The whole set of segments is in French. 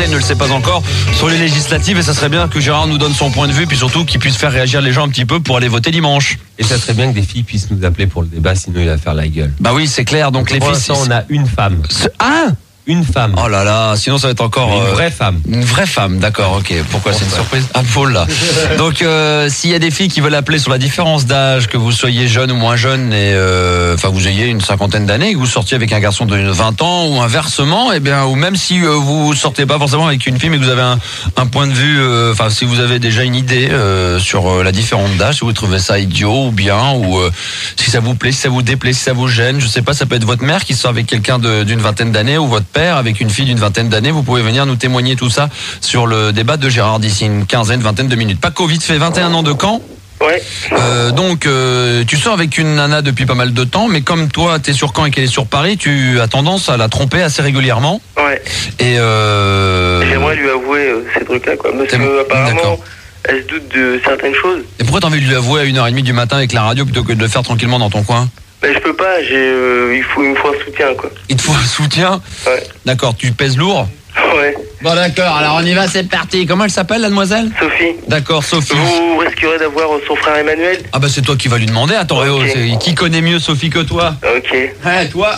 disais, il ne le sait pas encore, sur les législatives, et ça serait bien que Gérard nous donne son point de vue, puis surtout qu'il puisse faire réagir les gens un petit peu pour aller voter dimanche. Et ça serait bien que des filles puissent nous appeler pour le débat, sinon il va faire la gueule. Bah oui, c'est clair, donc les pour filles... l'instant, on a une femme. Une femme. Oh là là, sinon ça va être encore... Une vraie femme. Une vraie femme, d'accord, ok. Pourquoi c'est une surprise? Ah, Paul, là. Donc, s'il y a des filles qui veulent appeler sur la différence d'âge, que vous soyez jeune ou moins jeune, et vous ayez une cinquantaine d'années, que vous sortiez avec un garçon de 20 ans, ou inversement, ou même si vous sortez pas forcément avec une fille, mais que vous avez un point de vue, si vous avez déjà une idée sur la différence d'âge, si vous trouvez ça idiot ou bien, ou si ça vous plaît, si ça vous déplaît, si ça vous gêne, je sais pas, ça peut être votre mère qui sort avec quelqu'un d'une vingtaine d'années, ou votre père avec une fille d'une vingtaine d'années, vous pouvez venir nous témoigner tout ça sur le débat de Gérard d'ici une vingtaine de minutes. Paco, vite fait, 21 ans de Caen. Ouais. Donc tu sors avec une nana depuis pas mal de temps, mais comme toi t'es sur Caen et qu'elle est sur Paris, tu as tendance à la tromper assez régulièrement. Ouais. Et j'aimerais lui avouer ces trucs-là, quoi. Parce que apparemment, elle se doute de certaines choses. Et pourquoi t'as envie de lui avouer à 1h30 du matin avec la radio plutôt que de le faire tranquillement dans ton coin? Mais je peux pas, il me faut un soutien, quoi. Il te faut un soutien? Ouais. D'accord, tu pèses lourd? Ouais. Bon d'accord, alors on y va, c'est parti. Comment elle s'appelle, la demoiselle? Sophie. D'accord, Sophie. Vous risquerez d'avoir son frère Emmanuel? Ah bah c'est toi qui vas lui demander. Attends, okay. Qui connaît mieux Sophie que toi? Ok. Ouais, toi.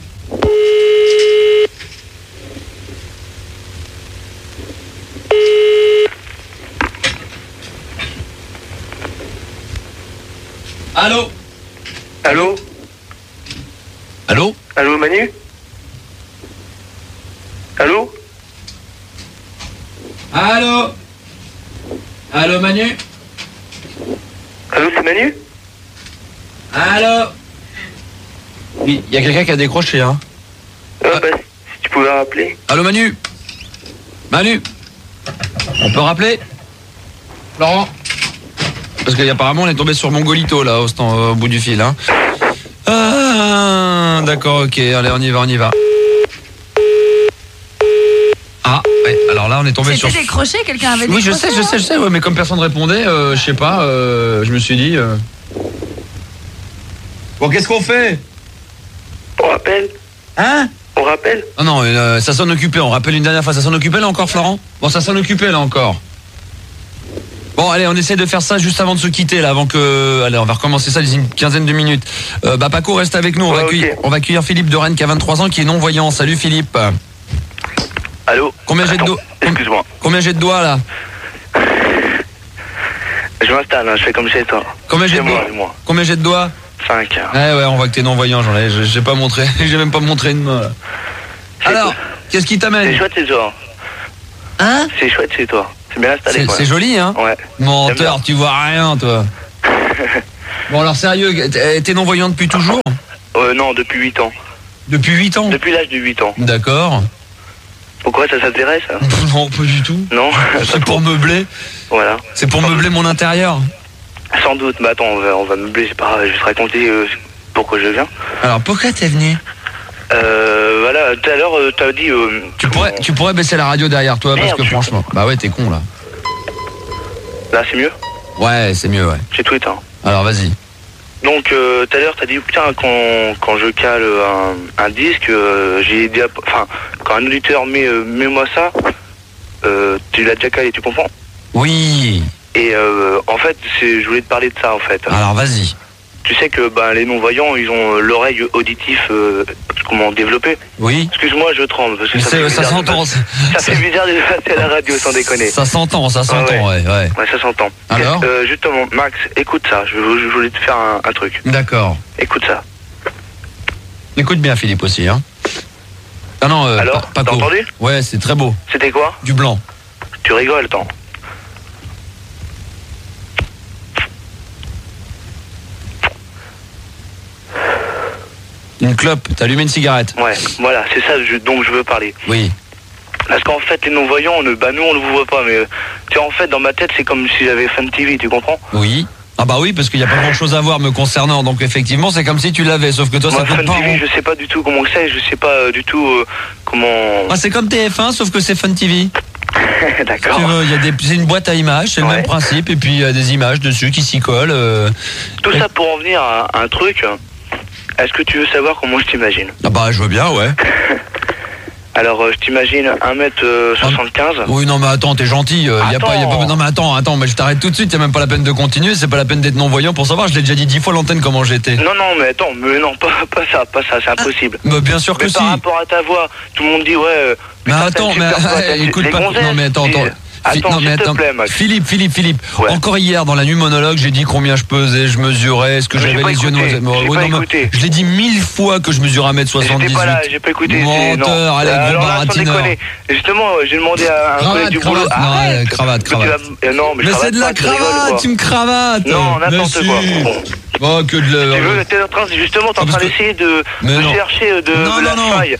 Allô? Allô? Allô? Allô, Manu? Allô? Allô? Allô, Manu? Allô, c'est Manu? Allô? Oui, il y a quelqu'un qui a décroché, hein? Bah, si tu pouvais rappeler. Allô, Manu? Manu? On peut rappeler? Laurent? Parce qu'apparemment on est tombé sur Mongolito là au bout du fil, hein. Ah, d'accord, ok, allez on y va. Ah, ouais, alors là on est tombé sur... C'était décroché, quelqu'un avait décroché? Oui, je sais, ouais, mais comme personne répondait, je sais pas, je me suis dit... Bon, qu'est-ce qu'on fait? On rappelle? Hein? On rappelle? Ah non, ça sonne occupé, on rappelle une dernière fois, ça sonne occupé là encore, Florent? Bon, ça sonne occupé là encore. Bon, allez, on essaie de faire ça juste avant de se quitter, là, avant que... Allez, on va recommencer ça d'ici une quinzaine de minutes. Paco, reste avec nous, on va accueillir Philippe de Rennes qui a 23 ans, qui est non-voyant. Salut Philippe. Allô? Combien j'ai de doigts? Excuse-moi. Combien j'ai de doigts, là? Je m'installe, hein, je fais comme chez toi. Combien j'ai de doigts? Combien j'ai de doigts? 5. Ouais, on voit que t'es non-voyant, j'ai pas montré, j'ai même pas montré une main, là. Alors, qu'est-ce qui t'amène? C'est chouette chez toi. Hein? C'est chouette chez toi. C'est bien installé, quoi. C'est joli, hein? Ouais. Menteur, tu vois rien, toi. Bon, alors sérieux, t'es non-voyant depuis toujours? Non, depuis 8 ans. Depuis 8 ans? Depuis l'âge de 8 ans. D'accord. Pourquoi ça s'intéresse, hein? Non, pas du tout. Non? C'est pour meubler. Voilà. C'est pour meubler mon intérieur. Sans doute, mais attends, on va meubler, c'est pas... Je vais te raconter pourquoi je viens. Alors, pourquoi t'es venu? Voilà, tout à l'heure, t'as dit... Tu pourrais baisser la radio derrière toi, parce que franchement... Bah ouais, t'es con, là. Là, c'est mieux? Ouais, c'est mieux, ouais. J'ai tout éteint. Alors, vas-y. Donc, tout à l'heure, t'as dit, putain, quand je cale un disque, j'ai aidé à... Enfin, quand un auditeur mets-moi ça, tu l'as déjà calé, tu comprends? Oui. Et en fait, je voulais te parler de ça, en fait. Alors, vas-y. Tu sais que les non-voyants, ils ont l'oreille auditive développée. Oui. Excuse-moi, je tremble. Parce que ça s'entend. Ça fait bizarre de passer à la radio, sans déconner. Ça s'entend, ouais. Ouais, ça s'entend. Alors justement, Max, écoute ça. Je voulais te faire un truc. D'accord. Écoute ça. Écoute bien, Philippe, aussi, hein. Ah non, alors, t'as entendu? Ouais, c'est très beau. C'était quoi? Du blanc. Tu rigoles, attends. Une clope, t'as allumé une cigarette. Ouais, voilà, c'est ça dont je veux parler. Oui. Parce qu'en fait, les non-voyants, nous, on ne vous voit pas, mais tu vois, en fait, dans ma tête, c'est comme si j'avais Fun TV, tu comprends? Oui. Ah bah oui, parce qu'il n'y a pas grand-chose à voir me concernant, donc effectivement, c'est comme si tu l'avais, sauf que toi, moi, ça compte Fun pas. TV, je sais pas du tout comment c'est, je sais pas du tout comment... Ah, c'est comme TF1, sauf que c'est Fun TV. D'accord. C'est une boîte à images, c'est le même principe, et puis il y a des images dessus qui s'y collent. Tout ça pour en venir à un truc. Est-ce que tu veux savoir comment je t'imagine? Ah bah je veux bien, ouais. Alors, je t'imagine 1m75. Oui, non, mais attends, t'es gentil. Non, mais attends, mais je t'arrête tout de suite. Y a même pas la peine de continuer. C'est pas la peine d'être non-voyant pour savoir. Je l'ai déjà dit 10 fois à l'antenne comment j'étais. Non, mais attends, pas ça, c'est impossible. Bah, bien sûr que mais si. Par rapport à ta voix, tout le monde dit, ouais. Mais attends, écoute pas. Non, mais attends. Attends, s'il te plaît, Max. Philippe. Ouais. Encore hier, dans la nuit monologue, j'ai dit combien je pesais, je mesurais, est-ce que j'avais les yeux noirs. Je l'ai dit 1000 fois que je mesure 1m78. J'étais pas là, j'ai pas écouté. Menteur, allez, gros baratineur. Justement, j'ai demandé à un collègue du boulot. Cravate. Non, mais c'est de la cravate, tu me cravates. Non, n'importe quoi. Oh, que de tu veux, t'es en train d'essayer de chercher de la faille.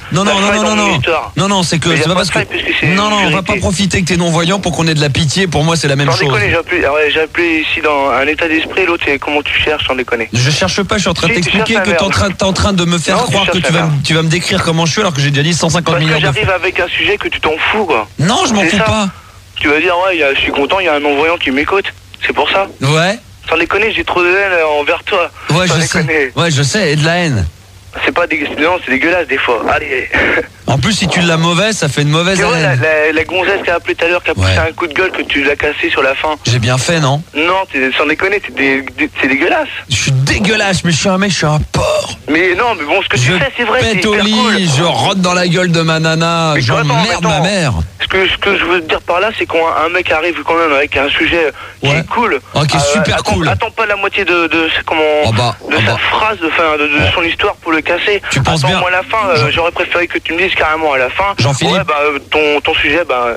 Non, c'est que c'est pas parce que. Non, on va pas profiter que t'es non-voyant pour qu'on ait de la pitié. Pour moi, c'est la même chose. Sans déconner, j'ai appelé ici dans un état d'esprit. L'autre, c'est comment tu cherches, sans déconner. Je cherche pas, je suis en train de t'expliquer que t'es en train de me faire croire que tu vas me décrire comment je suis alors que j'ai déjà dit 150 millions de fois. J'arrive avec un sujet que tu t'en fous, quoi. Non, je m'en fous pas. Tu vas dire, ouais, je suis content, il y a un non-voyant qui m'écoute. C'est pour ça. Ouais. Sans déconner, j'ai trop de haine envers toi. Ouais, je sais. Ouais, je sais, et de la haine. C'est pas non, c'est dégueulasse des fois. Allez. En plus, si tu l'as mauvaise, ça fait une mauvaise haleine. La gonzesse qui a appelé tout à l'heure, qui a poussé un coup de gueule, que tu l'as cassé sur la fin. J'ai bien fait, non? Non, sans déconner, c'est dégueulasse. Je suis dégueulasse, mais je suis un mec, je suis un porc. Mais non, mais bon, ce que tu fais, c'est vrai, c'est hyper cool. Je rote dans la gueule de ma nana, j'emmerde ma mère. Ce que je veux te dire par là, c'est quand un mec arrive quand même avec un sujet qui est cool. Ok, super cool. Attends pas la moitié de sa phrase, de son histoire pour le casser. Tu penses bien? Moi à la fin, j'aurais préféré que tu me dises carrément à la fin. Jean-Philippe. Ouais, ton sujet,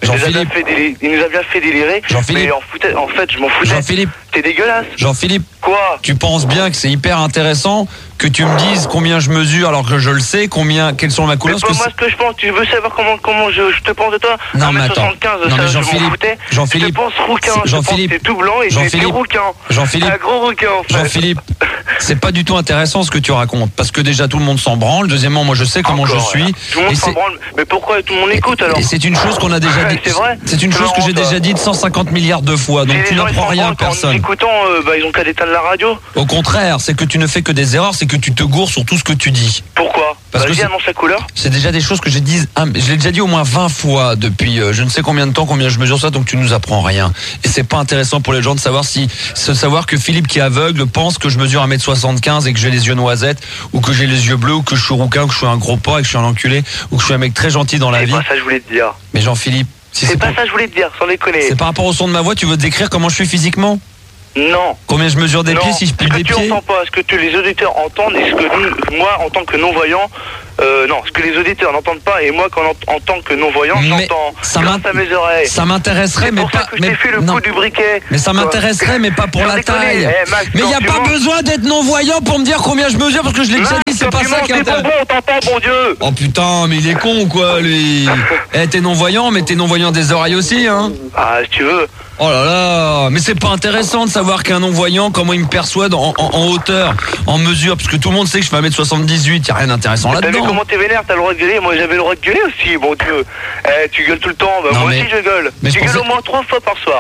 il nous a bien fait délirer. Jean-Philippe. Mais en fait, je m'en foutais. Jean-Philippe. T'es dégueulasse. Jean-Philippe. Quoi? Tu penses bien que c'est hyper intéressant que tu me dises combien je mesure alors que je le sais, quelles sont ma couleur. Mais moi, ce que je pense, tu veux savoir comment je te pense de toi? Non, mais attends. 75, non, mais Jean-Philippe. Je te pense rouquin. Jean-Philippe. T'es tout blanc et t'es rouquin. Jean-Philippe. Un gros rouquin, en fait. Jean-Philippe. C'est pas du tout intéressant ce que tu racontes. Parce que déjà, tout le monde s'en branle. Deuxièmement, moi, je sais comment je suis. Tout le monde s'en branle. Mais pourquoi tout le monde écoute alors? Et c'est une chose qu'on a déjà dit. C'est vrai. C'est une chose que j'ai déjà dit 150 milliards de fois. Donc tu n'apprends rien à personne. En écoutant, ils ont qu'à éteindre la radio. Au contraire, c'est que tu ne fais que des erreurs, c'est que tu te gourres sur tout ce que tu dis. Pourquoi? Parce que annonce la couleur. C'est déjà des choses que je l'ai déjà dit au moins 20 fois depuis je ne sais combien de temps, combien je mesure ça, donc tu nous apprends rien. Et c'est pas intéressant pour les gens de savoir que Philippe qui est aveugle pense que je mesure 1m75 et que j'ai les yeux noisettes, ou que j'ai les yeux bleus, ou que je suis rouquin, ou que je suis un gros porc, et que je suis un enculé, ou que je suis un mec très gentil dans la vie. C'est pas ça que je voulais te dire. Mais Jean-Philippe, c'est pas ça que je voulais te dire, sans déconner. C'est par rapport au son de ma voix, tu veux décrire comment je suis physiquement? Non. Combien je mesure des pieds si je plie des pieds? Ce que tu entends pas, ce que les auditeurs entendent et ce que moi, en tant que non-voyant, ce que les auditeurs n'entendent pas et moi, en tant que non-voyant, j'entends grâce à mes oreilles. Ça m'intéresserait, mais pas... C'est pour ça que je t'ai fait le coup du briquet. Mais ça m'intéresserait, mais pas pour la taille. Mais il n'y a pas besoin d'être non-voyant pour me dire combien je mesure, parce que je l'ai déjà dit, c'est pas ça qui est intéressant. On t'entend, mon Dieu. Oh putain, mais il est con ou quoi, lui? T'es non-voyant, mais t'es non-voyant des oreilles aussi, hein? Ah, si tu veux. Oh là là, mais c'est pas intéressant de savoir qu'un non-voyant, comment il me perçoit en hauteur, en mesure, parce que tout le monde sait que je fais 1m78, y a rien d'intéressant là-dedans. T'as vu comment t'es vénère, t'as le droit de gueuler, moi j'avais le droit de gueuler aussi, bon Dieu. Tu gueules tout le temps, moi aussi je gueule. Tu gueules au moins 3 fois par soir.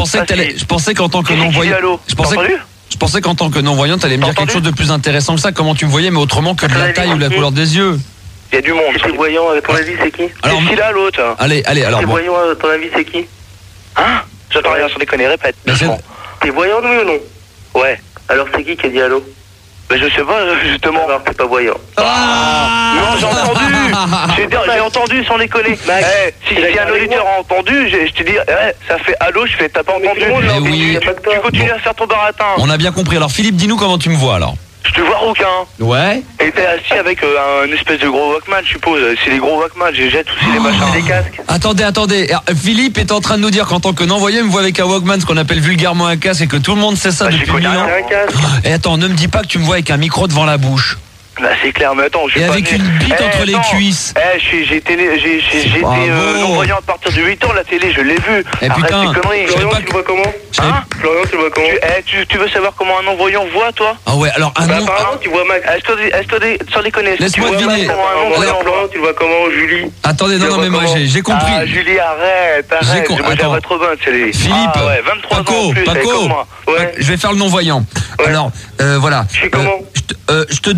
Je pensais qu'en tant que non-voyant, je pensais qu'en tant que non-voyant, t'allais me dire quelque chose de plus intéressant que ça, comment tu me voyais, mais autrement que de la taille ou de la couleur des yeux. Il y a du monde. T'es voyant, à ton avis, c'est qui? Alors, c'est qui là, l'autre? Allez, alors. T'es voyant, à ton avis, c'est qui? Hein? J'entends rien sur des conneries, répète. T'es voyant, oui ou non? Ouais. Alors c'est qui a dit allô? Je sais pas, justement. Alors t'es pas voyant. Non, j'ai entendu. J'ai entendu sans déconner. Si un auditeur a entendu, je te dis, ça fait allô, je fais, t'as pas entendu? Oui. Tu continues à faire ton baratin. On a bien compris. Alors Philippe, dis-nous comment tu me vois alors. Je te vois rouquin. Ouais. Et t'es assis avec un espèce de gros Walkman, je suppose. C'est les gros Walkman, j'ai jette aussi les machins, des casques. Attendez. Philippe est en train de nous dire qu'en tant que non-voyant, il me voit avec un Walkman, ce qu'on appelle vulgairement un casque, et que tout le monde sait ça depuis 1000 ans. Et attends, ne me dis pas que tu me vois avec un micro devant la bouche. Bah c'est clair, mais attends, je suis et avec une bite entre les cuisses. J'ai été non-voyant à partir de 8 ans, la télé, je l'ai vu. Et putain, Florian, tu le vois comment? Hein? Florian, tu le vois comment? Tu veux savoir comment un non-voyant voit, toi? Ah ouais, alors un non... apparemment, tu vois Max. Est-ce que sans déconner, laisse-moi deviner. Florian, tu le vois comment, Julie? Attendez, non, mais moi j'ai compris. Ah, Julie, arrête. Attends. Trop bonne, Philippe, ah, ouais, 23 ans en plus, Paco, ouais. je vais faire le non-voyant. Alors, voilà. Je suis comment? Je te devine avec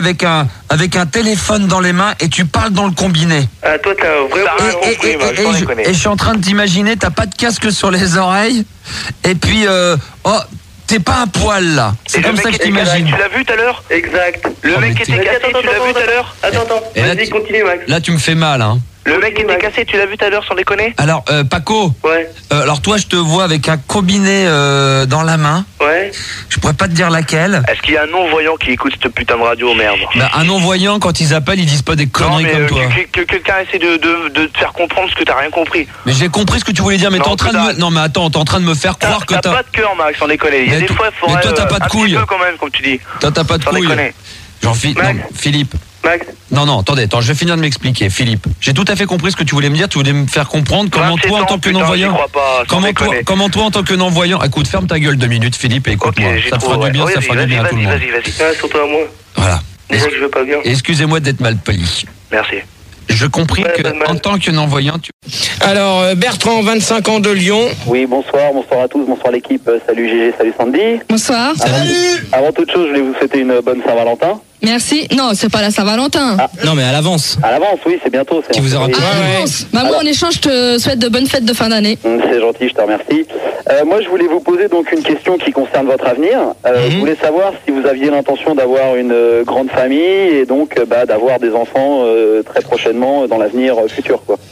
avec un téléphone dans les mains et tu parles dans le combiné. Ah, toi, t'as vraiment compris, Max, et je suis en train de t'imaginer, t'as pas de casque sur les oreilles, et puis, t'es pas un poil là. C'est comme ça que je t'imagine. Tu l'as vu tout à l'heure? Exact. Le mec qui était cassé, tu l'as vu tout à l'heure? Attends. Vas-y, continue, Max. Là, tu me fais mal, hein. Le mec qui était cassé, tu l'as vu tout à l'heure, sans déconner? Alors, Paco. Ouais. Alors toi, je te vois avec un combiné dans la main. Ouais. Je pourrais pas te dire laquelle. Est-ce qu'il y a un non-voyant qui écoute cette putain de radio, merde? Un non-voyant, quand ils appellent, ils disent pas des conneries comme toi. Que quelqu'un essaie de te faire comprendre ce que t'as rien compris. Mais j'ai compris ce que tu voulais dire, mais t'es en train de me... Non mais attends, t'es en train de me faire croire que t'as pas de cœur, Max, sans déconner. Il y a des fois, il faudrait... Mais toi, t'as pas de couilles. Un petit peu quand même, comme tu dis. Toi, t'as pas de couilles. Philippe. Max. Non, attendez, je vais finir de m'expliquer, Philippe. J'ai tout à fait compris ce que tu voulais me dire. Tu voulais me faire comprendre comment toi, en tant que non-voyant, comment toi, en tant que non-voyant, écoute, ferme ta gueule 2 minutes, Philippe, et écoute-moi. Ça te fera du bien, ça fera du bien à tout le monde. Vas-y, surtout à moi. Voilà. Déjà que je veux pas bien. Excusez-moi d'être mal poli. Merci. Je compris que, en tant que non-voyant, Alors, Bertrand, 25 ans de Lyon. Oui, bonsoir à tous, bonsoir l'équipe. Salut GG, salut Sandy. Bonsoir. Salut. Avant toute chose, je voulais vous souhaiter une bonne Saint-Valentin. Merci. Non, c'est pas la Saint-Valentin. Non, mais à l'avance. À l'avance, oui, c'est bientôt. Qui vous aura À l'avance. Bah, moi, en échange, je te souhaite de bonnes fêtes de fin d'année. C'est gentil, je te remercie. Moi, je voulais vous poser donc une question qui concerne votre avenir. Je voulais savoir si vous aviez l'intention d'avoir une grande famille et donc d'avoir des enfants très prochainement dans l'avenir futur, quoi.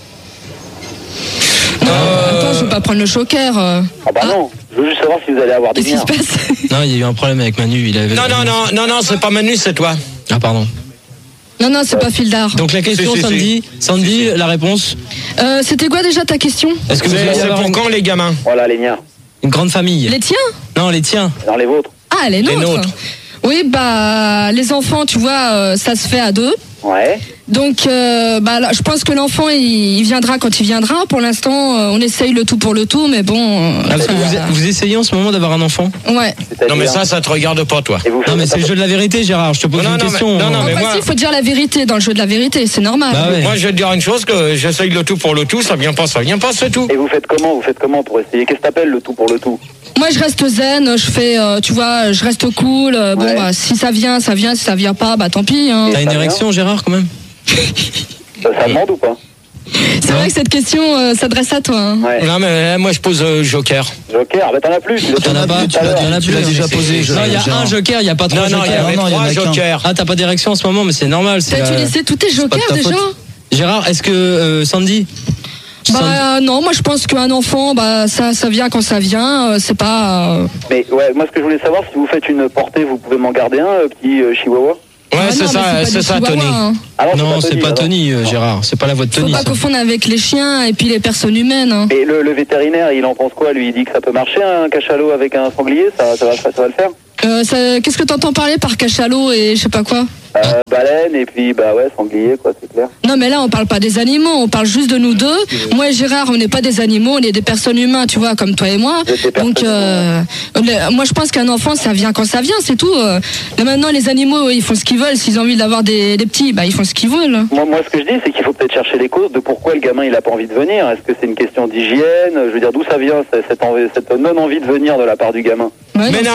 Attends, je veux pas prendre le choker. Ah bah non, je veux juste savoir si vous allez avoir des Qu'est-ce qui liens. se passe? Non, il y a eu un problème avec Manu. Il avait... Non, c'est pas Manu, c'est toi. Ah, pardon. Non, c'est pas Fildar. Donc la question, Sandy, la réponse. C'était quoi déjà ta question? Est-ce que vous allez C'est avoir pour quand les gamins? Voilà, les miens. une grande famille? Les tiens? Non, les tiens. Dans les vôtres. Ah, les nôtres. nôtres. Oui, les enfants, tu vois, ça se fait à 2. Ouais. Donc, là, je pense que l'enfant, il viendra quand il viendra. Pour l'instant, on essaye le tout pour le tout, mais bon... Parce que vous essayez en ce moment d'avoir un enfant? Ouais. Non, mais ça te regarde pas, toi. Et vous Non, mais c'est le jeu de la vérité, Gérard. Je te pose une question. Mais moi... il faut dire la vérité dans le jeu de la vérité, c'est normal. Bah ouais. Moi, je vais te dire une chose, que j'essaye le tout pour le tout, ça vient pas, c'est tout. Et vous faites comment pour essayer? Qu'est-ce que t'appelles le tout pour le tout? Moi, je reste zen, je fais, tu vois, je reste cool. Ouais. Si ça vient, si ça vient pas, tant pis. Hein. T'as une érection, Gérard, quand même? Ça demande ou pas? C'est vrai que cette question s'adresse à toi. Hein. Ouais. Non, mais moi, je pose Joker. Joker, t'en as plus. T'en as pas, tu l'as déjà posé. Non, il y a un Joker, il n'y a pas 3 Non, il y jokers. avait 3 jokers. Ah, t'as pas d'érection en ce moment, mais c'est normal. T'as-tu laissé tous tes jokers déjà? Gérard, est-ce que Sandy? Non, moi je pense qu'un enfant, ça vient quand ça vient, c'est pas... Mais ouais, moi ce que je voulais savoir, si vous faites une portée, vous pouvez m'en garder un, petit chihuahua? Ouais, c'est ça, Tony. Hein. Alors, non, c'est pas Tony, Gérard. C'est pas la voix de Tony. Faut pas confondre avec les chiens et puis les personnes humaines. Hein. Et le vétérinaire, il en pense quoi? Lui, il dit que ça peut marcher, un cachalot avec un sanglier, ça va le faire? Qu'est-ce que t'entends parler par cachalot et je sais pas quoi? Baleine et puis sanglier, quoi, c'est clair. Non, mais là on parle pas des animaux, on parle juste de nous deux. Moi et Gérard, on n'est pas des animaux, on est des personnes humaines, tu vois, comme toi et moi. Donc moi je pense qu'un enfant, ça vient quand ça vient, c'est tout. Là maintenant les animaux, ils font ce qu'ils veulent. S'ils ont envie d'avoir des petits, ils font ce qu'ils veulent. Moi ce que je dis, c'est qu'il faut peut-être chercher les causes de pourquoi le gamin il a pas envie de venir. Est-ce que c'est une question d'hygiène? Je veux dire, d'où ça vient cette non-envie de venir de la part du gamin? Ouais, Mais non,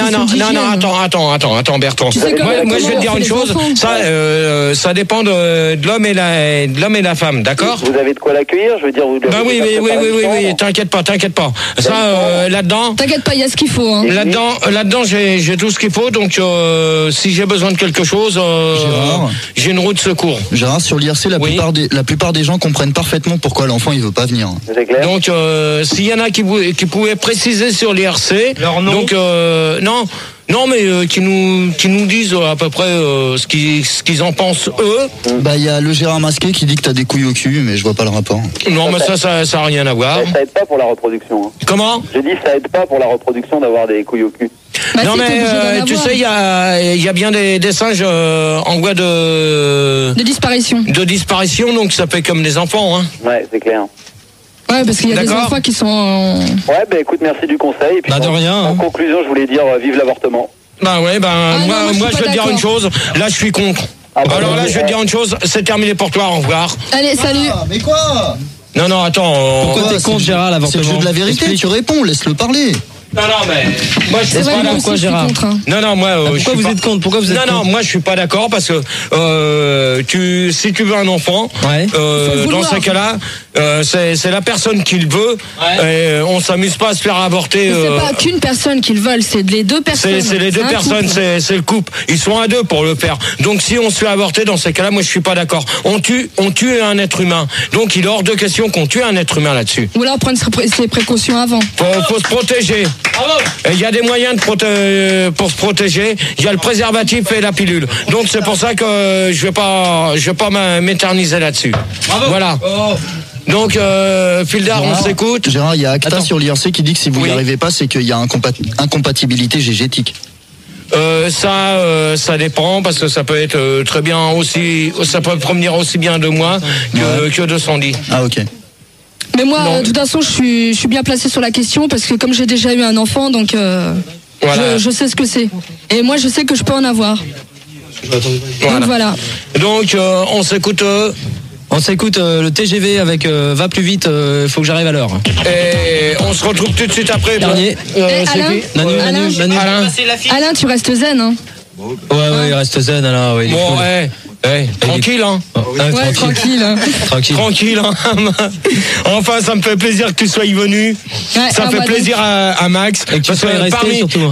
attends, Bertrand. Tu sais Moi, je vais te dire une chose. Ça dépend de l'homme et la femme, d'accord? Vous avez de quoi l'accueillir? Je veux dire, vous. Bah oui, t'inquiète pas. Ça, là-dedans. T'inquiète pas, il y a ce qu'il faut. Hein. Là-dedans, j'ai tout ce qu'il faut. Donc, si j'ai besoin de quelque chose, j'ai une roue de secours. Gérard, sur l'IRC, la plupart des gens comprennent parfaitement pourquoi l'enfant il veut pas venir. C'est clair. Donc, s'il y en a qui pouvaient préciser sur l'IRC, leur nom. Donc, non, mais qui nous disent à peu près ce qu'ils en pensent eux. Il y a le Gérard masqué qui dit que t'as des couilles au cul, mais je vois pas le rapport. Non, mais ça a rien à voir. Ça aide pas pour la reproduction. Hein. Comment? J'ai dit ça aide pas pour la reproduction d'avoir des couilles au cul. Non, mais tu sais, il y a bien des singes en voie de disparition, donc ça fait comme les enfants, hein. Ouais, c'est clair. Ouais, parce qu'il y a des enfants qui sont... Ouais, écoute, merci du conseil. Et puis, de rien. En conclusion, je voulais dire vive l'avortement. Moi je vais te dire une chose. Là, je suis contre. Alors là, je vais te dire une chose. C'est terminé pour toi. Au revoir. Allez, salut. Mais quoi? Non, attends. Pourquoi t'es contre, Gérard, l'avortement? C'est le jeu de la vérité, tu réponds, laisse-le parler. Non, mais moi je suis pas d'accord, Gérard. Non, moi. Pourquoi vous êtes contre? Pourquoi vous êtes contre? Non, moi je suis pas d'accord parce que si tu veux un enfant, dans ce cas-là, c'est la personne qui le veut. Et on s'amuse pas à se faire avorter. C'est pas qu'une personne qui le veut, c'est les deux personnes. C'est les deux personnes, c'est le couple. Ils sont à deux pour le faire. Donc si on se fait avorter dans ces cas-là, moi je suis pas d'accord. On tue un être humain. Donc il est hors de question qu'on tue un être humain là-dessus. Ou alors prendre ses précautions avant. Faut se protéger. Il y a des moyens pour se protéger. Il y a le préservatif et la pilule. Donc c'est pour ça que je vais pas m'éterniser là-dessus. Bravo. Voilà. Donc, Fildar, on s'écoute. Gérard, il y a Acta sur l'IRC qui dit que si vous n'y arrivez pas, c'est qu'il y a incompatibilité génétique. Ça dépend parce que ça peut être très bien aussi, ça peut provenir aussi bien de moi que de Sandy. Ah, ok. Mais moi, de toute façon, je suis bien placé sur la question parce que comme j'ai déjà eu un enfant, donc je sais ce que c'est. Et moi, je sais que je peux en avoir. Donc voilà. Donc, on s'écoute. On s'écoute le TGV avec Va plus vite, faut que j'arrive à l'heure. Et on se retrouve tout de suite après. Dernier. Alain, Alain, tu restes zen, hein? Ouais, il reste zen, Alain. Ouais, tranquille, hein. Ouais, tranquille, hein. Enfin, ça me fait plaisir que tu sois venu. Ça fait plaisir à Max. Parce que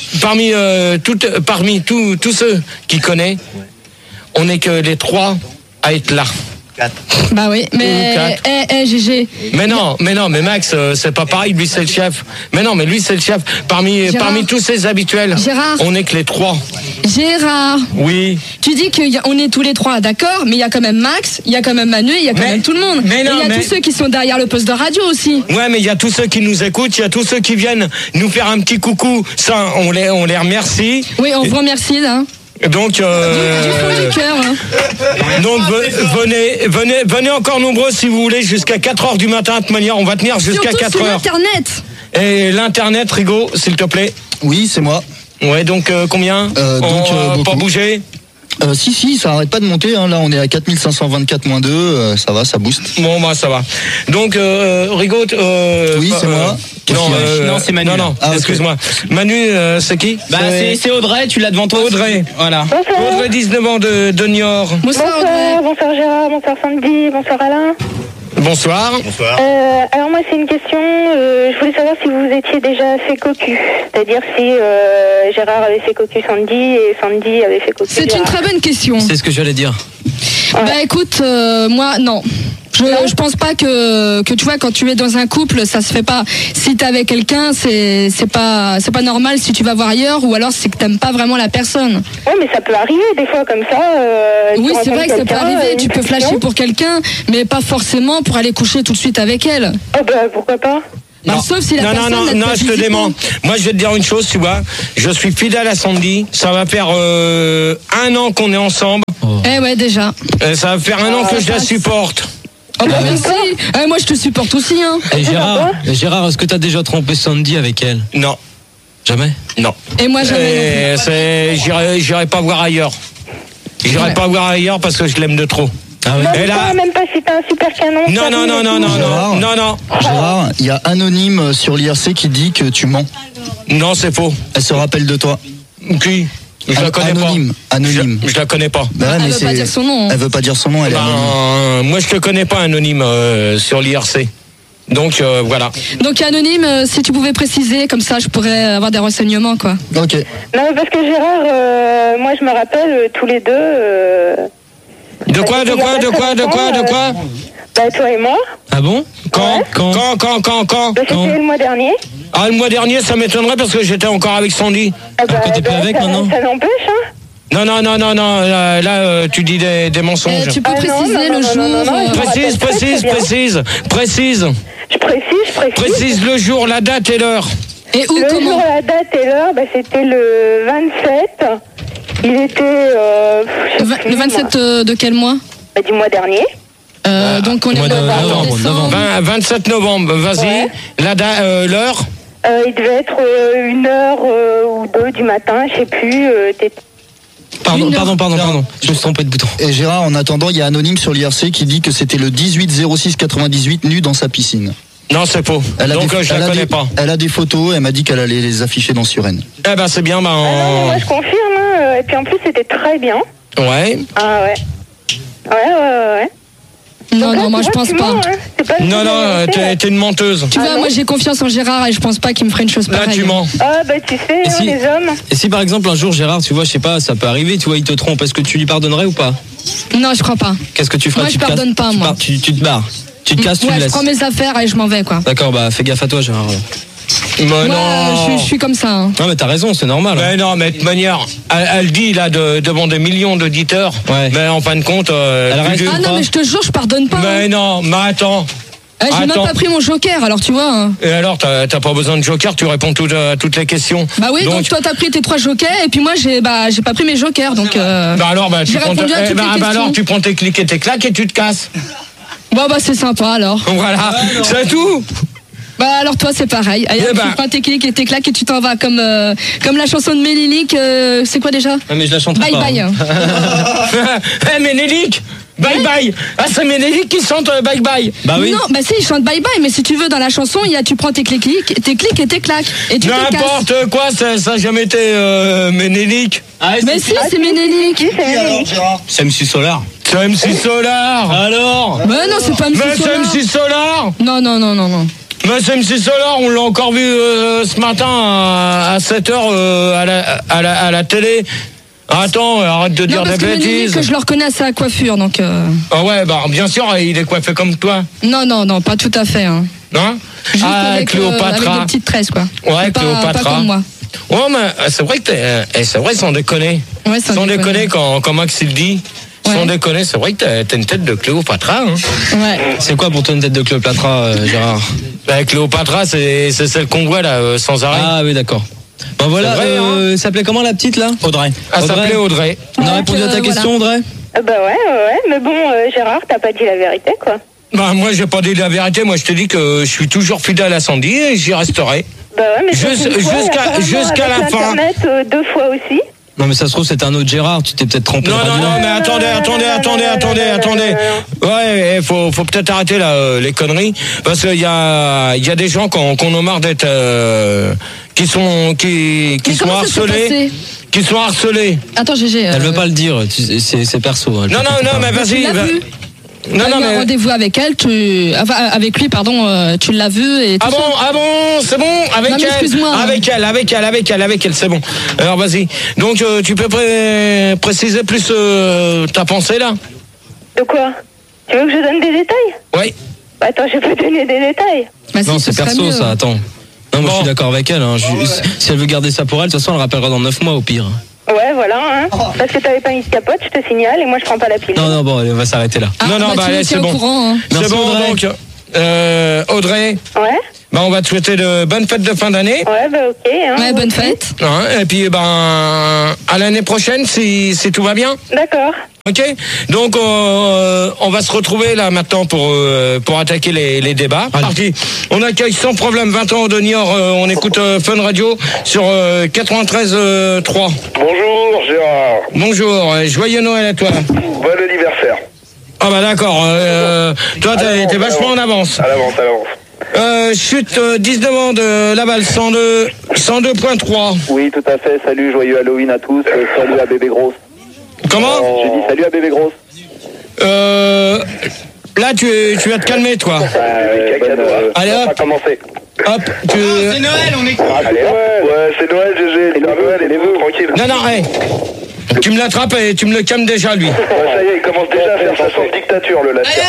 parmi tous ceux qui connaissent, on n'est que les 3 à être là. 4. Bah oui, mais GG. Mais Max, c'est pas pareil, lui c'est le chef. Mais lui c'est le chef. Parmi tous ses habituels, Gérard, on est que les 3. Gérard. Oui. Tu dis qu'on est tous les 3, d'accord, mais il y a quand même Max, il y a quand même Manu, il y a quand même tout le monde. Il y a tous ceux qui sont derrière le poste de radio aussi. Ouais, mais il y a tous ceux qui nous écoutent, il y a tous ceux qui viennent nous faire un petit coucou. Ça, on les remercie. Oui, on vous remercie là. Donc, du fond du cœur. Donc venez encore nombreux si vous voulez jusqu'à 4h du matin. De toute manière, on va tenir jusqu'à 4h. Sur Internet. Et l'internet, Rigaud, s'il te plaît. Oui, c'est moi. Ouais, donc combien pas bouger. Si, ça arrête pas de monter. Hein. Là, on est à 4524-2. Ça va, ça booste. Bon, ça va. Donc, Rigaud. Oui, c'est moi. Non, c'est Manu. Non, excuse-moi. Manu, c'est qui? C'est Audrey, tu l'as devant toi. Audrey. Voilà. Bonsoir. Audrey, 19 ans de Niort. Bonsoir Gérard, bonsoir Sandy, bonsoir Alain. Bonsoir. Alors moi c'est une question, je voulais savoir si vous étiez déjà fait cocu, c'est-à-dire si Gérard avait fait cocu Sandy et Sandy avait fait cocu C'est Gérard. une très bonne question. C'est ce que j'allais dire. Bah écoute, moi non. Je pense pas que tu vois, quand tu es dans un couple, ça se fait pas. Si t'es avec quelqu'un, c'est pas normal si tu vas voir ailleurs, ou alors c'est que t'aimes pas vraiment la personne. Ouais, mais ça peut arriver des fois comme ça. Oui, c'est vrai que ça peut arriver. Tu peux flasher pour quelqu'un, mais pas forcément pour aller coucher tout de suite avec elle. Oh bah pourquoi pas. Sauf si la personne non, je te dément. Moi, je vais te dire une chose, tu vois. Je suis fidèle à Sandy. Ça va faire 1 an qu'on est ensemble. Eh ouais, déjà. Ça va faire 1 an que je la supporte. Oh bah merci. Moi je te supporte aussi hein. Et Gérard, est-ce que t'as déjà trompé Sandy avec elle? Non. Jamais? Non. Et moi jamais. J'irai pas voir ailleurs. J'irai pas voir ailleurs parce que je l'aime de trop. Ah oui. Même pas si t'as un super canon. Non. Gérard, il y a Anonyme sur l'IRC qui dit que tu mens. Non, c'est faux. Elle se rappelle de toi. Qui? Je la connais Anonyme. pas. Anonyme. Je la connais pas. Bah ouais, elle veut pas dire son nom. Elle veut pas dire son nom, elle est anonyme. Moi, je te connais pas, Anonyme, sur l'IRC. Donc, voilà. Donc, Anonyme, si tu pouvais préciser, comme ça, je pourrais avoir des renseignements, quoi. Ok. Non, parce que Gérard, moi, je me rappelle, tous les deux... De quoi Bah, toi et moi. Ah bon? Quand C'était le mois dernier. Ah, le mois dernier, ça m'étonnerait parce que j'étais encore avec Sandy. Ah bah, t'es plus avec maintenant? Ça n'empêche, hein. Non, là, tu dis des mensonges. Tu peux préciser le jour. Précise. Je précise. Précise le jour, la date et l'heure. Et où, le comment? jour, la date et l'heure, bah, c'était le 27. Il était... le 27 de quel mois? Bah, du mois dernier. Donc on est novembre. 27 novembre, vas-y. Ouais. La date, l'heure? Il devait être 1h ou 2 du matin, je sais plus. Pardon. Je me suis trompé de bouton. Et Gérard, en attendant, il y a Anonyme sur l'IRC qui dit que c'était le 18-06-98 nu dans sa piscine. Non, c'est faux. Donc je la connais pas. Elle a des photos, elle m'a dit qu'elle allait les afficher dans Suresnes. Eh ben c'est bien. non, moi je confirme. Et puis en plus, c'était très bien. Ouais. Ah ouais. Ouais. Non, non, moi je pense pas. Non, t'es une menteuse. Tu vois, moi j'ai confiance en Gérard et je pense pas qu'il me ferait une chose pareille. Là, tu mens. Ah, bah tu sais, Et si- les hommes. Et si par exemple un jour Gérard, tu vois, je sais pas, ça peut arriver, tu vois, il te trompe, est-ce que tu lui pardonnerais ou pas? Non, je crois pas. Qu'est-ce que tu ferais? Moi, Tu je te casses- pardonne pas, tu moi. pars- Tu te barres. Tu te casses, tu Ouais, le je laisses. prends mes affaires et je m'en vais, quoi. D'accord, bah fais gaffe à toi, Gérard. Moi, je suis comme ça. Hein. Non, mais t'as raison, c'est normal. Mais non, mais de toute manière, elle dit là devant des millions d'auditeurs. Ouais. Mais en fin de compte, Elle reste- Ah non, mais je te jure, je pardonne pas. Mais non, mais attends. J'ai même pas pris mon joker, alors tu vois. Hein. Et alors, t'as pas besoin de joker, tu réponds à toutes les questions. Bah oui, donc toi t'as pris tes 3 jokers et puis moi j'ai pas pris mes jokers, donc. Bah alors, j'ai répondu à toutes les questions. alors tu prends tes clics et tes claques et tu te casses. Bon bah c'est sympa alors. Voilà, c'est tout. Bah alors toi c'est pareil. Allez, tu prends tes clics et tes claques et tu t'en vas comme la chanson de Ménélique. C'est quoi déjà? Ouais, mais je la chanterai Bye pas. bye. Eh Ménélique, bye bye. Ah c'est Ménélique qui chante bye bye. Bah oui. Non, bah si, il chante bye bye, mais si tu veux dans la chanson, tu prends tes clics et tes claques et tu te casses. N'importe quoi, ça n'a jamais été Ménélique. Mais si, c'est Ménélique. C'est MC Solar. C'est MC Solar. Alors? Mais non, c'est pas MC Mais Solar. c'est MC Solar. Non. Mais c'est MC Solar, on l'a encore vu ce matin à 7h à la télé. Attends, arrête de dire Non, des parce que Ménélique, bêtises. je le reconnais à sa coiffure, donc. Ah ouais, bah bien sûr, il est coiffé comme toi. Non, pas tout à fait. Hein. Hein? Juste avec Cléopatra. des petites tresses, quoi. Ouais, Mais pas Cléopatra. comme moi. Ouais, mais c'est vrai que c'est vrai, sans déconner. Ouais, sans déconner, quand Max il dit. Sans déconner, c'est vrai que t'as une tête de Cléopatra. Hein. Ouais. C'est quoi pour toi une tête de Cléopatra, Gérard? Bah, Cléopatra, c'est celle qu'on voit là, sans arrêt. Ah oui, d'accord. Bon voilà, C'est vrai, hein. s'appelait comment la petite là? Audrey. Elle s'appelait Audrey. On a répondu à ta question, Audrey? Bah ouais, mais bon, Gérard, t'as pas dit la vérité, quoi. Bah moi j'ai pas dit la vérité, moi je te dis que je suis toujours fidèle à Sandy et j'y resterai. Bah ouais, mais jusqu'à la fin. Internet 2 fois aussi. Non mais ça se trouve c'était un autre Gérard, tu t'es peut-être trompé. Non, mais attendez. Ouais, faut peut-être arrêter là les conneries parce qu'il y a des gens qu'on a marre d'être qui sont harcelés. Qui sont harcelés. Attends, GG. Elle veut pas le dire, c'est perso. Non, mais vas-y. Non, mais rendez-vous avec elle, avec lui, pardon, tu l'as vu et tout Ah bon, c'est bon, avec non, mais elle, excuse-moi. avec elle, c'est bon. Alors vas-y. Donc tu peux préciser plus ta pensée là? De quoi? Tu veux que je donne des détails? Oui. Bah attends, je peux donner des détails. Bah, Non, si, c'est ce serait perso mieux. ça, attends. Non, moi je suis d'accord avec elle. Hein. Si elle veut garder ça pour elle, de toute façon elle rappellera dans 9 mois au pire. Ouais, voilà, hein. Parce que t'avais pas mis de capote, je te signale, et moi je prends pas la pilule. Non, bon, allez, on va s'arrêter là. Ah, non, bah, tu allez, me c'est tiens bon. au courant, hein. Merci, C'est bon, Audrey. donc, Audrey, Ouais, bah, on va te souhaiter de bonnes fêtes de fin d'année. ouais, bah ok. Hein, Ouais, bonne fête. Hein, et puis, à l'année prochaine, si tout va bien. D'accord. Ok, donc on va se retrouver là maintenant pour attaquer les débats. Parti. On accueille sans problème 20 ans de Niort. On écoute Fun Radio sur 93.3. Bonjour Gérard. Bonjour, joyeux Noël à toi. Bon anniversaire. Ah bah d'accord. Toi t'es vachement en avance. À l'avance. Chute 19 ans de Laval 102.3. Oui, tout à fait. Salut, joyeux Halloween à tous. Salut à Bébé Grosse. Comment? J'ai dit salut à Bébé Grosse. Là tu vas te calmer toi. Allez On va hop, commencer. hop. C'est Noël, on est. Allez hop. Ouais, c'est Noël, GG. C'est Noël, les vœux, tranquille. Non, hey. Tu me l'attrapes et tu me le calmes déjà lui. Ouais, ça y est, il commence déjà à faire sa sorte de dictature, le latin.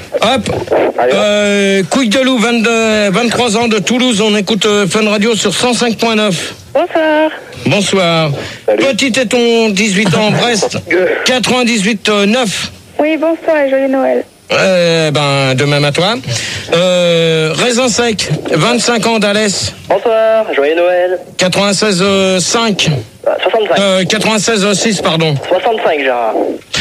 Hop. Couille de loup, 23 ans de Toulouse, on écoute Fun Radio sur 105.9. Bonsoir. Bonsoir. Petit Téton, 18 ans, Brest, 98.9. Oui, bonsoir et joyeux Noël. De même à toi. Raisin sec, 25 ans d'Alès, Bonsoir, joyeux Noël. 96.5. 65. 96.6, pardon. 65, Gérard.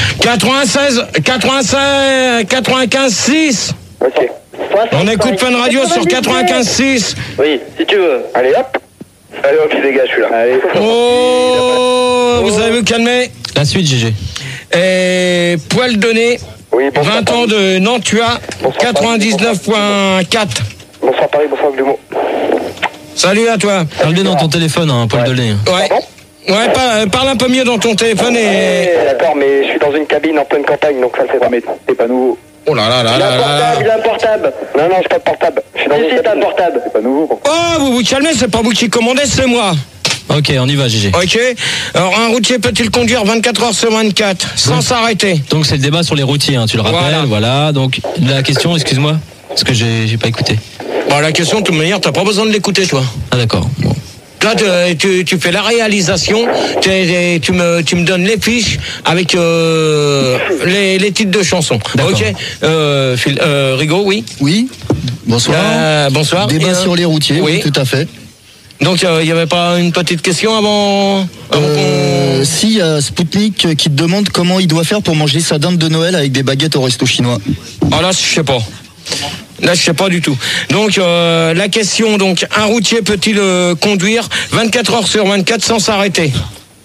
95.6. Ok. On écoute Fun Radio sur 95.6. Oui, si tu veux. Allez hop. Allez hop, les gars, je suis là. Allez. Oh, vous allez vous calmer. La suite, GG. Et poil de nez, Oui, bonsoir. 20 ans de Nantua, 99.4. Bonsoir Paris, bonsoir Glumo. Salut à toi. Parle bien dans ton téléphone, hein, Paul Delay. Ouais. Ouais, parle un peu mieux dans ton téléphone et... D'accord, mais je suis dans une cabine en pleine campagne, donc ça le fait pas. Mais c'est pas nouveau. Oh là là là là là. Il a un portable. Non, j'ai pas de portable. Je suis dans une cabine. Portable. C'est pas nouveau. Oh, vous vous calmez, c'est pas vous qui commandez, c'est moi. Ok, on y va, GG. Ok. Alors, un routier peut-il conduire 24 heures sur 24 sans s'arrêter? Donc, c'est le débat sur les routiers, hein, tu le rappelles. Voilà. Donc, la question, excuse-moi, parce que j'ai pas écouté. Bon, la question, de toute manière, t'as pas besoin de l'écouter, toi. Ah, d'accord. Bon. Là, tu fais la réalisation, tu me donnes les fiches avec les titres de chansons. Ok. Rigaud, oui. Oui. Bonsoir. Bonsoir. Débat sur les routiers, oui, tout à fait. Donc, il n'y avait pas une petite question avant Si, il y a Spoutnik qui te demande comment il doit faire pour manger sa dinde de Noël avec des baguettes au resto chinois. Ah là, je sais pas. Là, je sais pas du tout. Donc, la question, donc, un routier peut-il conduire 24 heures sur 24 sans s'arrêter?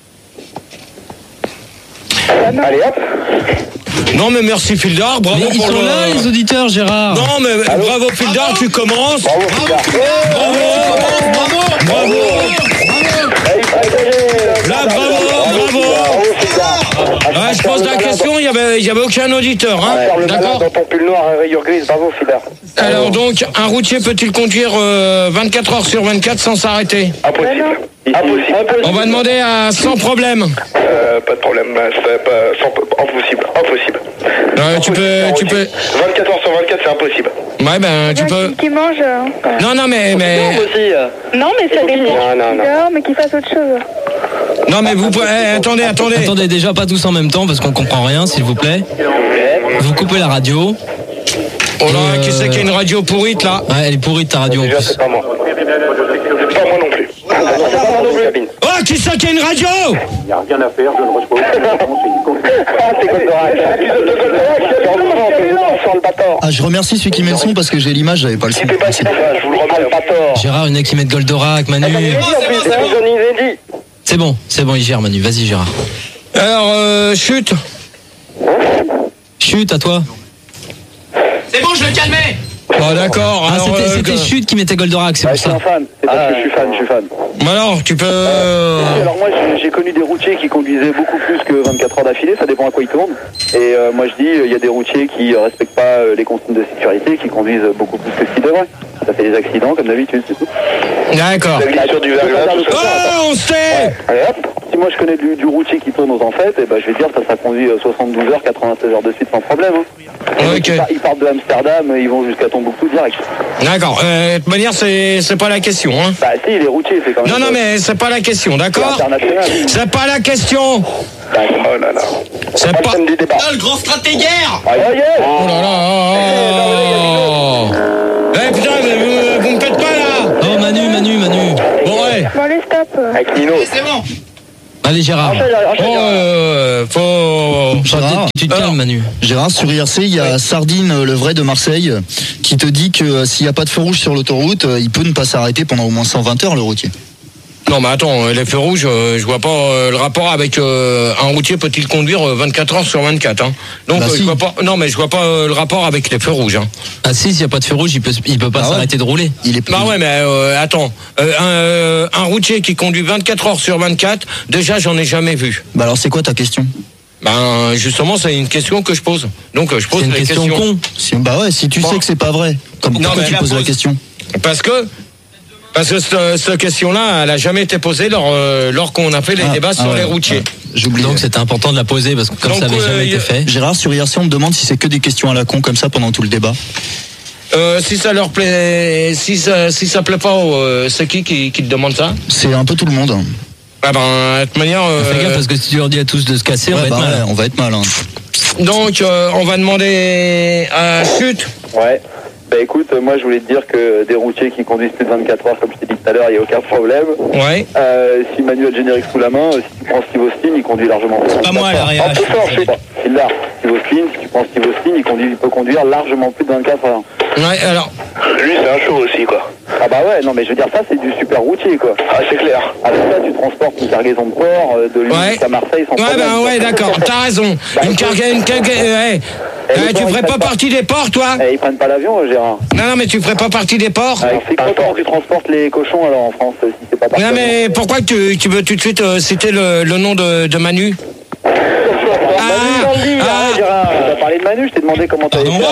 Allez hop. Non, mais merci Fildar, bravo mais ils sont là, les auditeurs, Gérard. Non, mais bravo Fildar, tu commences. Bravo Fildar. Bravo. Là, bravo. Ouais, je pose la question, il y avait aucun auditeur, hein. D'accord. Dans ton pull noir, rayure grise, bravo Fildar. Alors donc, un routier peut-il conduire 24 heures sur 24 sans s'arrêter? Impossible. On va demander à sans problème. Pas de problème, c'est pas impossible. Tu peux. 24 heures sur 24, c'est impossible. Ouais, ben tu peux. Qui mange. Non, mais. Non, mais ça dépend. Non. Mais qu'il fasse autre chose. Non, mais vous pouvez. Attendez. Attendez, déjà pas tous en même temps parce qu'on comprend rien, s'il vous plaît. Vous coupez la radio. Oh là, qui c'est qui a une radio pourrite là? Ouais, elle est pourrite ta radio en plus. C'est pas moi. C'est pas moi non plus. Oh, qui c'est qui a une radio? Il n'y a rien à faire, je ne reçois pas. C'est Goldorak. Sur le bâtard. Ah, je remercie celui qui met le son parce que j'ai l'image, j'avais pas le son. Merci. Je vous le remets. Gérard, une qui met de Goldorak, Manu. C'est bon, il gère, Manu. Vas-y, Gérard. Alors, chute. Chute, à toi. C'est bon, je le calmais. Oh, d'accord. Ah, c'était Chute qui mettait Goldorak, c'est pour ça. Je suis un fan. C'est parce que je suis fan. Alors, tu peux. Alors moi, j'ai connu des routiers qui conduisaient beaucoup plus que 24 heures d'affilée. Ça dépend à quoi ils tournent. Et moi, je dis, il y a des routiers qui respectent pas les consignes de sécurité, qui conduisent beaucoup plus que ce qu'ils devraient. Ça fait des accidents, comme d'habitude, c'est tout. D'accord. Sur du verglas, tout ça. Oh, on sait. Allez hop. Si moi je connais du routier qui tourne aux Enfêtes, et ben je vais dire ça conduit 72 heures, 96 heures de suite sans problème. Hein. Ok. Ils partent de Amsterdam, ils vont jusqu'à Tombouctou direct. D'accord. De toute manière, c'est pas la question, hein. Bah si, les routiers, c'est quand même. Non, mais c'est pas la question, d'accord? International. C'est pas la question. Oh là là. C'est pas. Du débat. Ah, le grand stratégaire. Oh yeah. Oh là là. Eh putain, vous me faites pas là. Oh, Manu. Bon, ouais. Bon, allez, stop. Avec Nino. C'est bon. Allez, Gérard. Faut. Gérard, Tu te calmes, Manu. Gérard, sur IRC, il y a Sardine, le vrai de Marseille, qui te dit que s'il n'y a pas de feu rouge sur l'autoroute, il peut ne pas s'arrêter pendant au moins 120 heures, le routier. Non, mais attends, les feux rouges, je vois pas le rapport avec un routier peut-il conduire 24 heures sur 24, hein. Donc, si. je vois pas. Non, mais je vois pas le rapport avec les feux rouges, hein. Ah si, s'il n'y a pas de feu rouge, il peut pas s'arrêter de rouler. Il est plus... Bah ouais, mais attends, un routier qui conduit 24 heures sur 24, déjà, j'en ai jamais vu. Bah alors, c'est quoi ta question? Ben, justement, c'est une question que je pose. Donc, je pose C'est une les question questions. con. Bah ouais, si tu sais que c'est pas vrai, pourquoi mais tu la poses la pose. question? Parce que cette question-là, elle a jamais été posée lors qu'on a fait les débats sur les routiers. J'oublie. Donc c'était important de la poser parce que comme Donc, ça n'avait jamais été fait. Gérard, sur IRC, on me demande si c'est que des questions à la con comme ça pendant tout le débat. Si ça leur plaît, si ça plaît pas, c'est qui te demande ça? C'est un peu tout le monde. Ah ben, de toute manière. Fais gaffe parce que si tu leur dis à tous de se casser, on va être mal. Ouais, on va être mal. Hein. Donc, on va demander à Chute. Ouais. Bah écoute, moi je voulais te dire que des routiers qui conduisent plus de 24 heures, comme je t'ai dit tout à l'heure, il n'y a aucun problème. Ouais. Si Manu a le générique sous la main, si tu prends Steve Austin, il conduit largement plus de 24 pas moi, heures. la RH. C'est là. Steve Austin, si tu prends Steve Austin, il peut conduire largement plus de 24 heures. Ouais, alors. Lui, c'est un show aussi, quoi. Ah bah ouais, non mais je veux dire, ça c'est du super routier quoi. Ah, c'est clair. Avec ça, tu transportes une cargaison de porc de Lyon jusqu'à Marseille sans problème. Ouais, bah ouais, d'accord, t'as raison. Tu ferais pas partie des porcs, toi? Ils prennent pas l'avion, Gérard. Non, mais tu ferais pas partie des porcs? C'est quand tu transportes les cochons alors en France, si c'est pas parti. Non, mais pourquoi tu veux tout de suite citer le nom de Manu? Gérard, tu as parlé de Manu, je t'ai demandé comment t'avais fait.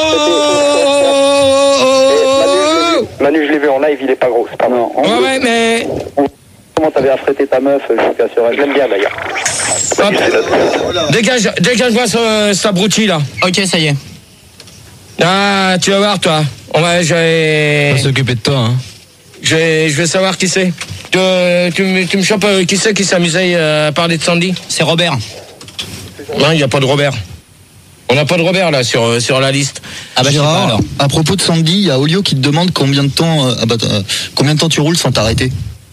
Manu, je l'ai vu en live, il est pas gros, c'est pas mal. Ouais, mais... Comment t'avais affrété ta meuf jusqu'à ce rêve? Je l'aime bien d'ailleurs. Dégage-moi ce abruti là. Ok, ça y est. Ah, tu vas voir toi. On va s'occuper de toi, hein. Je vais savoir qui c'est. Tu me chopes qui c'est qui s'amusait à parler de Sandy? C'est Robert. Non, il n'y a pas de Robert. On n'a pas de Robert là sur la liste. Ah bah Gérard, alors. À propos de Sandy, il y a Olio qui te demande combien de temps tu roules sans t'arrêter.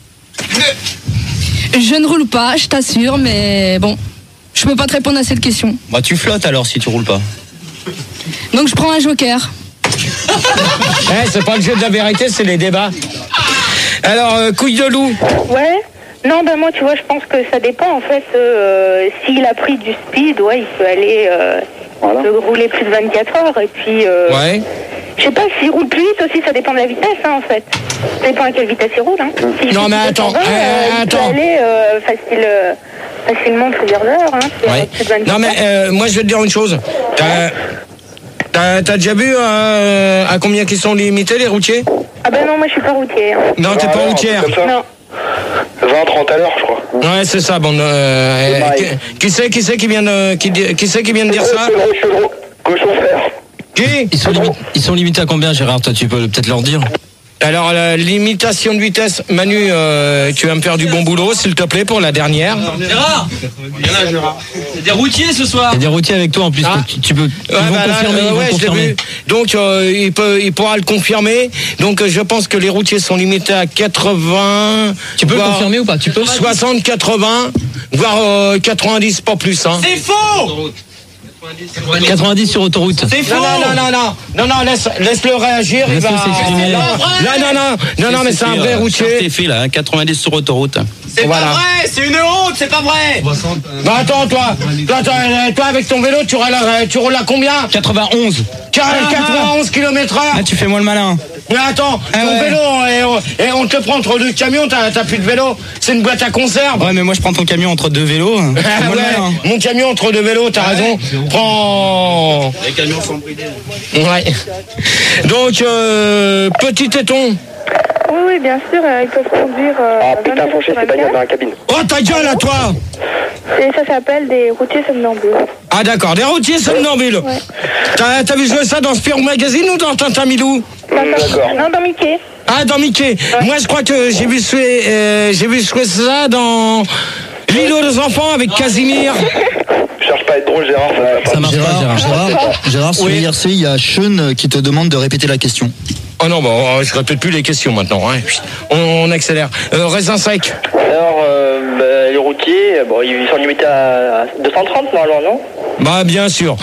Je ne roule pas, je t'assure, mais bon, je peux pas te répondre à cette question. Bah tu flottes alors si tu roules pas. Donc je prends un joker. C'est pas le jeu de la vérité, c'est les débats. Alors, couille de loup. Ouais. Non, ben moi, tu vois, je pense que ça dépend, en fait. S'il a pris du speed, ouais, il peut aller peut rouler plus de 24 heures. Et puis, ouais. Je sais pas, s'il roule plus vite aussi, ça dépend de la vitesse, hein, en fait. Ça dépend à quelle vitesse il roule, hein. Non, mais attends, il peut aller facilement plusieurs heures, hein. Ouais. Plus de 24 non, mais moi, je vais te dire une chose. T'as déjà vu à combien qu'ils sont limités, les routiers? Ah ben non, moi, je suis pas routier. Hein. Non, t'es pas routière. Non. 20-30 à l'heure, je crois. Ouais, c'est ça. Bon, qui c'est qui vient de dire ça? Cochon fer. Qui? Ils sont limités à combien, Gérard? Toi, tu peux peut-être leur dire. Alors, la limitation de vitesse, Manu, tu vas me faire du bon boulot, s'il te plaît, pour la dernière. Gérard, il y en a, Gérard. Il y a des routiers ce soir. Il y a des routiers avec toi en plus. Tu peux. Ils vont confirmer. Je l'ai vu. Donc, il pourra le confirmer. Donc, je pense que les routiers sont limités à 80. Tu peux le confirmer ou pas? Tu peux. 60, 80, voire 90, pas plus. Hein. C'est faux. 90 sur autoroute. C'est faux. Non, laisse-le réagir. Il va... Non, mais c'est un vrai routier. C'est fait là, 90 sur autoroute. C'est pas vrai, c'est une honte, c'est pas vrai. Bah attends, toi avec ton vélo, tu roules à combien? 91. 91 km/h. Ah, tu fais moi le malin. Mais attends, ton vélo, et on te prend entre deux camions, t'as plus de vélo. C'est une boîte à conserve. Ouais, mais moi je prends ton camion entre deux vélos. Mon camion entre deux vélos, t'as raison. Prends. Les camions sont bridés. Ouais. Donc, petit téton. Oui, bien sûr, ils peuvent conduire. Ah putain, faut chier, c'est bagnole dans la cabine. Oh, ta gueule à toi! Et ça s'appelle des routiers somnambules. Ah, d'accord, des routiers somnambules. Ouais. T'as vu jouer ça dans Spirou Magazine ou dans Tintin Milou? Non, dans Mickey. Ah, dans Mickey. Ouais. Moi, je crois que j'ai vu jouer ça dans L'îlot des enfants avec Casimir. Je cherche pas à être drôle, Gérard. Ça marche pas, Gérard. Gérard, sur l'IRC, il y a Sean qui te demande de répéter la question. Oh non, bon, je répète plus les questions maintenant. Hein. On accélère. Raisin sec. Alors, les routiers, ils sont limités à 230 normalement, non? Bah, bien sûr.